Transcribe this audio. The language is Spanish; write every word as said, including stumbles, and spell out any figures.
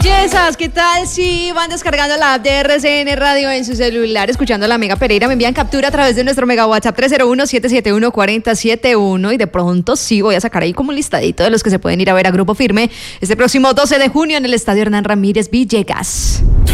Yesas, ¿qué tal si van descargando la app de R C N Radio en su celular, escuchando a la Mega Pereira? Me envían captura a través de nuestro Mega WhatsApp tres cero uno, siete siete uno, cuatro cero siete uno y de pronto sí voy a sacar ahí como un listadito de los que se pueden ir a ver a Grupo Firme este próximo doce de junio en el Estadio Hernán Ramírez Villegas.